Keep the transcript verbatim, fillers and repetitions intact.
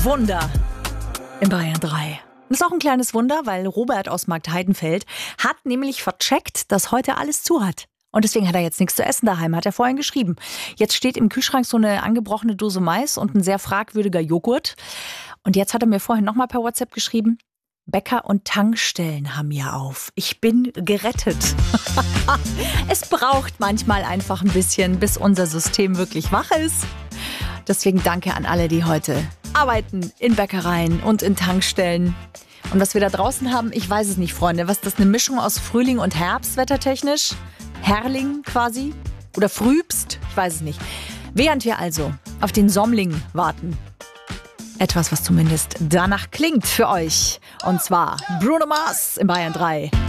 Wunder in Bayern drei. Das ist auch ein kleines Wunder, weil Robert aus Marktheidenfeld hat nämlich vercheckt, dass heute alles zu hat. Und deswegen hat er jetzt nichts zu essen daheim, hat er vorhin geschrieben. Jetzt steht im Kühlschrank so eine angebrochene Dose Mais und ein sehr fragwürdiger Joghurt. Und jetzt hat er mir vorhin nochmal per WhatsApp geschrieben, Bäcker und Tankstellen haben ja auf. Ich bin gerettet. Es braucht manchmal einfach ein bisschen, bis unser System wirklich wach ist. Deswegen danke an alle, die heute arbeiten in Bäckereien und in Tankstellen. Und was wir da draußen haben, ich weiß es nicht, Freunde. Was ist das, eine Mischung aus Frühling und Herbst wettertechnisch? Herrling quasi? Oder Frühbst? Ich weiß es nicht. Während wir also auf den Sommling warten. Etwas, was zumindest danach klingt für euch. Und zwar Bruno Mars in Bayern drei.